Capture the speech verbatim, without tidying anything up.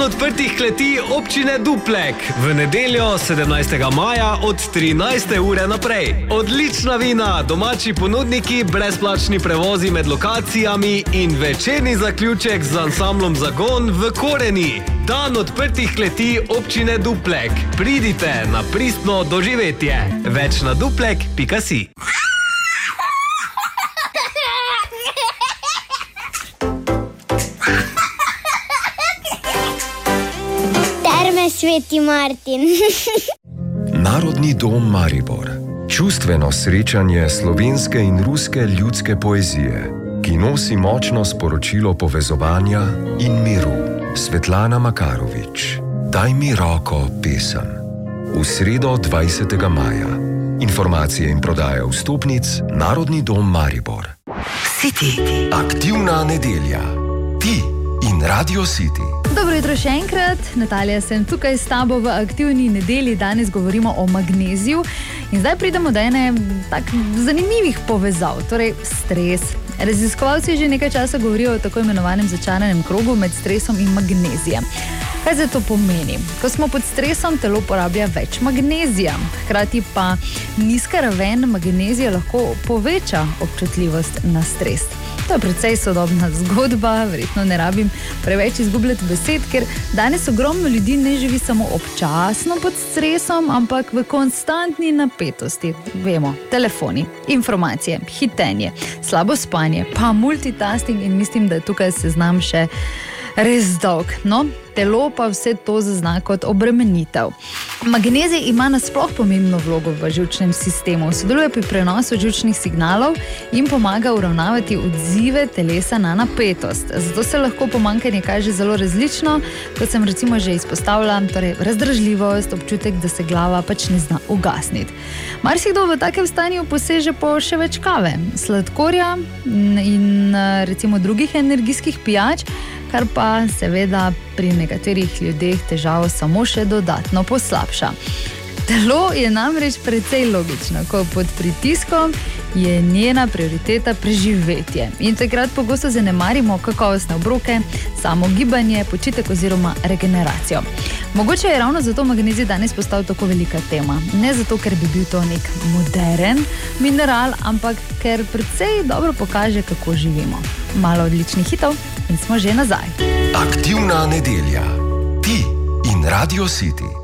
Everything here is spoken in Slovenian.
odprtih kleti občine Duplek. V nedeljo sedemnajstega maja od trinajste ure naprej. Odlična vina, domači ponudniki, brezplačni prevozi med lokacijami in večerni zaključek z ansamblom Zagon v Koreni. Dan odprtih kleti občine Duplek. Pridite na pristno doživetje. Več na duplek pika si. Sveti Martin. Narodni dom Maribor. Čustveno srečanje slovenske in ruske ljudske poezije, ki nosi močno sporočilo povezovanja in miru. Svetlana Makarovič. Daj mi roko, pesem. V sredo dvajsetega maja. Informacije in prodaja vstopnic Narodni dom Maribor. City. Aktivna nedelja. Ti in Radio City. Dobro jutro še enkrat, Natalija sem tukaj s tabo v aktivni nedelji. Danes govorimo o magneziju in zdaj pridemo do ene tak zanimivih povezav, torej stres. Raziskovalci že nekaj časa govorijo o tako imenovanem začaranem krogu med stresom in magnezijem. Kaj zdaj to pomeni? Ko smo pod stresom, telo porablja več magnezija, hkrati pa nizka raven magnezija lahko poveča občutljivost na stres. To je precej sodobna zgodba, verjetno ne rabim preveč izgubljati besed, ker danes ogromno ljudi ne živi samo občasno pod stresom, ampak v konstantni napetosti. Vemo, telefoni, informacije, hitenje, slabo spanje, pa multitasking in mislim, da je tukaj seznam še res dolg. No, telo pa vse to zazna kot obremenitev. Magnezij ima nasploh pomembno vlogo v živčnem sistemu. Sodeluje pri prenosu živčnih signalov in pomaga uravnavati odzive telesa na napetost. Zato se lahko pomanjkanje kaže zelo različno, kot sem recimo že izpostavila, torej razdražljivost, občutek, da se glava pač ne zna ugasniti. Marsikdo v takem stanju poseže po še več kave, sladkorja in recimo drugih energijskih pijač, kar pa seveda pri nekaterih ljudeh težavo samo še dodatno poslabša. Telo je namreč precej logično, ko pod pritiskom je njena prioriteta preživetje. In takrat pogosto zanemarimo kakovostne obroke, samo gibanje, počitek oziroma regeneracijo. Mogoče je ravno zato magnezij danes postal tako velika tema. Ne zato, ker bi bil to nek moderen mineral, ampak ker precej dobro pokaže, kako živimo. Malo odličnih hitov in smo že nazaj. Aktivna nedelja. Ti in Radio City.